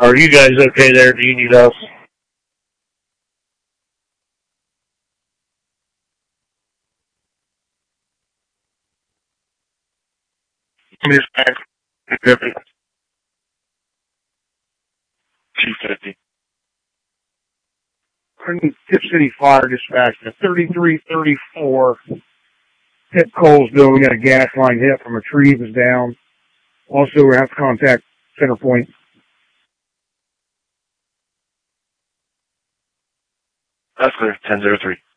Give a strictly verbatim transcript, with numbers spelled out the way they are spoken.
Are you guys okay there? Do you need us? Dispatch, two fifty. Tip City Fire Dispatch, the thirty-three thirty-four. Hit Colesville. We got a gas line hit from a tree that was down. Also, we have to contact Center Point. That's clear, ten oh three.